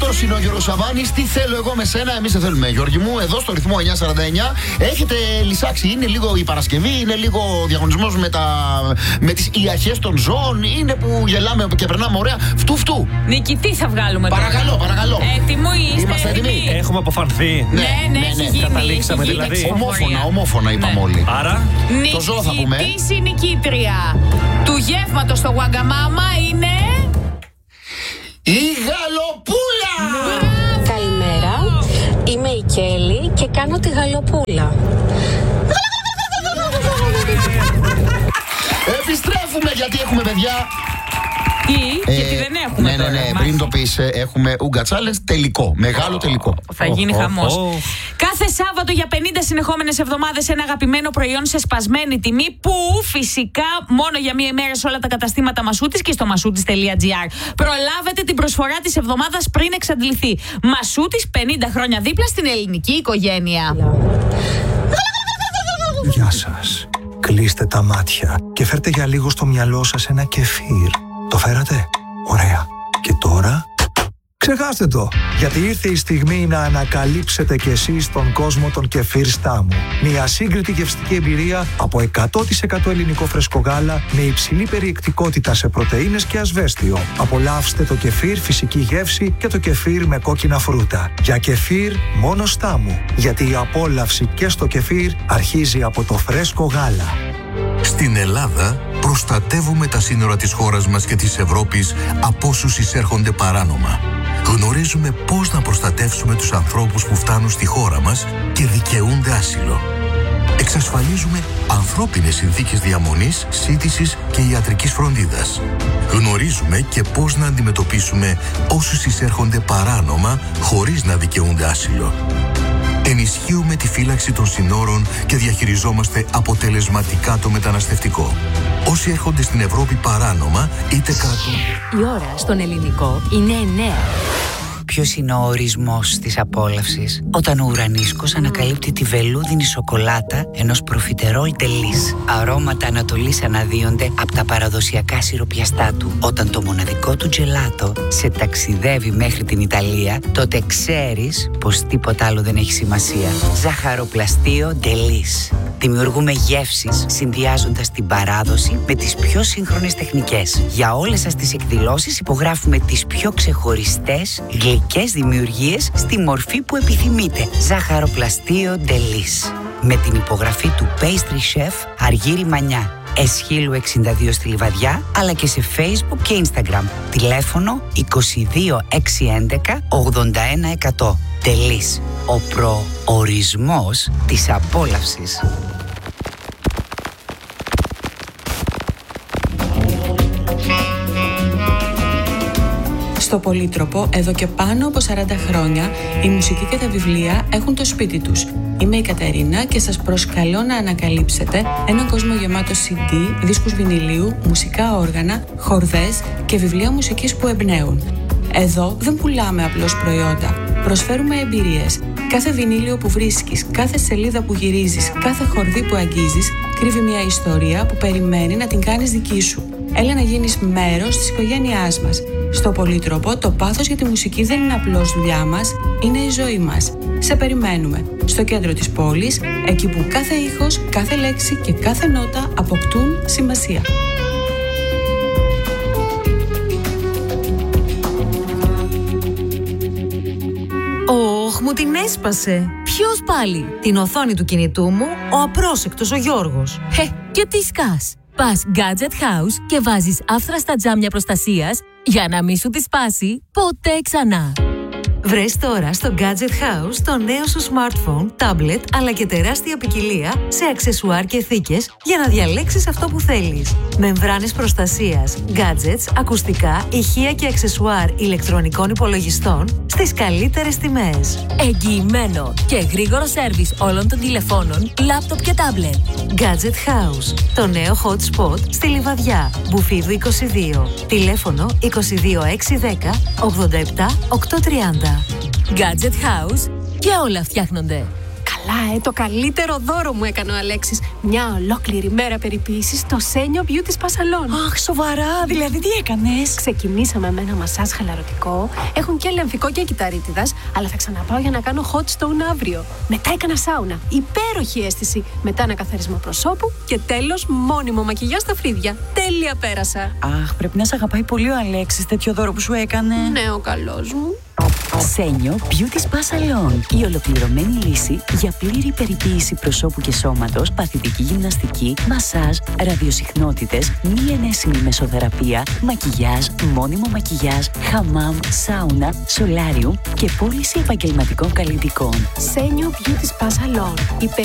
Αυτός είναι ο Γιώργος Σαββάνης. Τι θέλω εγώ με σένα, εμείς δεν θέλουμε, Γιώργη μου. Εδώ στο ρυθμό 949 έχετε λυσάξει. Είναι λίγο η Παρασκευή, είναι λίγο διαγωνισμός με τις ιαχές των ζώων. Είναι που γελάμε και περνάμε ωραία. Φτού. Νικητή θα βγάλουμε τώρα. Παρακαλώ. Έτοιμοι είστε? Είμαστε έτοιμοι. Έχουμε αποφανθεί. Ναι. Καταλήξαμε δηλαδή. Ομόφωνα είπαμε όλοι. Άρα, το ζώο θα πούμε. Νικητής ή νικήτρια του γεύματος στο Waggamama είναι... Η Γαλοπούλα! Καλημέρα, είμαι η Κέλλη και κάνω τη Γαλοπούλα. Επιστρέφουμε γιατί έχουμε παιδιά. Γιατί δεν έχουμε τώρα. Ναι, πριν το πεις, έχουμε Ούγκα Challenge τελικό. Μεγάλο τελικό. Θα γίνει χαμός. Κάθε Σάββατο για 50 συνεχόμενες εβδομάδες ένα αγαπημένο προϊόν σε σπασμένη τιμή, που φυσικά μόνο για μία ημέρα σε όλα τα καταστήματα Μασούτης και στο masoutis.gr. Προλάβετε την προσφορά της εβδομάδας πριν εξαντληθεί. Μασούτης, 50 χρόνια δίπλα στην ελληνική οικογένεια. Γεια σας. Κλείστε τα μάτια και φέρτε για λίγο στο μυαλό σας ένα κεφίρ. Το φέρατε? Ωραία. Και τώρα? Ξεχάστε το, γιατί ήρθε η στιγμή να ανακαλύψετε κι εσείς τον κόσμο των κεφίρ Στάμου. Μια σύγκριτη γευστική εμπειρία από 100% ελληνικό φρέσκο γάλα με υψηλή περιεκτικότητα σε πρωτεΐνες και ασβέστιο. Απολαύστε το κεφίρ φυσική γεύση και το κεφίρ με κόκκινα φρούτα. Για κεφίρ μόνο Στάμου, γιατί η απόλαυση και στο κεφίρ αρχίζει από το φρέσκο γάλα. Στην Ελλάδα προστατεύουμε τα σύνορα της χώρας μας και της Ευρώπης από όσους εισέρχονται παράνομα. Γνωρίζουμε πώς να προστατεύσουμε τους ανθρώπους που φτάνουν στη χώρα μας και δικαιούνται άσυλο. Εξασφαλίζουμε ανθρώπινες συνθήκες διαμονής, σύντησης και ιατρικής φροντίδας. Γνωρίζουμε και πώς να αντιμετωπίσουμε όσους εισέρχονται παράνομα χωρίς να δικαιούνται άσυλο. Ενισχύουμε τη φύλαξη των συνόρων και διαχειριζόμαστε αποτελεσματικά το μεταναστευτικό. Όσοι έρχονται στην Ευρώπη παράνομα, είτε κρατούν... Η ώρα στον ελληνικό είναι 9. Ποιος είναι ο ορισμός της απόλαυσης? Όταν ο ουρανίσκος ανακαλύπτει τη βελούδινη σοκολάτα ενός προφιτερόλ τελής. Αρώματα Ανατολής αναδύονται από τα παραδοσιακά σιροπιαστά του. Όταν το μοναδικό του τζελάτο σε ταξιδεύει μέχρι την Ιταλία, τότε ξέρεις πως τίποτα άλλο δεν έχει σημασία. Ζαχαροπλαστείο τελής. Δημιουργούμε γεύσεις συνδυάζοντας την παράδοση με τις πιο σύγχρονες τεχνικές. Για όλες σας τις εκδηλώσεις υπογράφουμε τις πιο ξεχωριστές γλυκές δημιουργίες στη μορφή που επιθυμείτε. Ζαχαροπλαστείο Ντελής. Με την υπογραφή του Pastry Chef Αργύρη Μανιά. Εσχύλου 62 στη Λιβαδιά, αλλά και σε Facebook και Instagram. Τηλέφωνο 22 611 81 100. Ντελής. Ο προορισμός της απόλαυσης. Στο Πολύτροπο, εδώ και πάνω από 40 χρόνια, η μουσική και τα βιβλία έχουν το σπίτι τους. Είμαι η Κατερίνα και σας προσκαλώ να ανακαλύψετε έναν κόσμο γεμάτο CD, δίσκους βινιλίου, μουσικά όργανα, χορδές και βιβλία μουσικής που εμπνέουν. Εδώ δεν πουλάμε απλώς προϊόντα, προσφέρουμε εμπειρίες. Κάθε βινίλιο που βρίσκεις, κάθε σελίδα που γυρίζεις, κάθε χορδή που αγγίζεις, κρύβει μια ιστορία που περιμένει να την κάνεις δική σου. Έλα να γίνεις μέρος της οικογένειάς μας. Στο Πολύτροπο, το πάθος για τη μουσική δεν είναι απλώς δουλειά μας, είναι η ζωή μας. Σε περιμένουμε. Στο κέντρο της πόλης, εκεί που κάθε ήχος, κάθε λέξη και κάθε νότα αποκτούν σημασία. Ωχ, μου την έσπασε. Ποιος πάλι? Την οθόνη του κινητού μου, ο απρόσεκτος ο Γιώργος. Και τι σκάς? Πας Gadget House και βάζεις άφθραστα τζάμια προστασίας για να μην σου τη σπάσει ποτέ ξανά. Βρες τώρα στο Gadget House το νέο σου smartphone, tablet, αλλά και τεράστια ποικιλία σε αξεσουάρ και θήκες για να διαλέξεις αυτό που θέλεις. Μεμβράνες προστασίας, gadgets, ακουστικά, ηχεία και αξεσουάρ ηλεκτρονικών υπολογιστών στις καλύτερες τιμές. Εγγυημένο και γρήγορο σέρβις όλων των τηλεφώνων, λάπτοπ και τάμπλετ. Gadget House, το νέο hot spot στη Λιβαδιά, Μπουφίδου 22. Τηλέφωνο 22 610 87 830. Gadget House και όλα φτιάχνονται. Καλά. Καλά, το καλύτερο δώρο μου έκανε ο Αλέξης. Μια ολόκληρη μέρα περιποίησης στο Σένιο Beauty Spa Salon. Αχ, σοβαρά, δηλαδή τι έκανες? Ξεκινήσαμε με ένα μασάζ χαλαρωτικό. Έχουν και λεμφικό και κυταρίτιδας, αλλά θα ξαναπάω για να κάνω hot stone αύριο. Μετά έκανα σάουνα. Υπέροχη αίσθηση. Μετά ένα καθαρισμό προσώπου και τέλος μόνιμο μακιγιάζ στα φρύδια. Τέλεια πέρασα. Αχ, πρέπει να σε αγαπάει πολύ ο Αλέξης, τέτοιο δώρο που σου έκανε. Ναι, ο καλός μου. Σένιο Beauty Spa Salon. Η ολοκληρωμένη λύση για πλήρη περιποίηση προσώπου και σώματος, παθητική γυμναστική, μασάζ, ραδιοσυχνότητες, μη ενέσιμη μεσοθεραπεία, μακιγιάζ, μόνιμο μακιγιάζ, χαμάμ, σάουνα, σολάριου και πώληση επαγγελματικών καλλιτικών. Σένιο Beauty Spa Salon.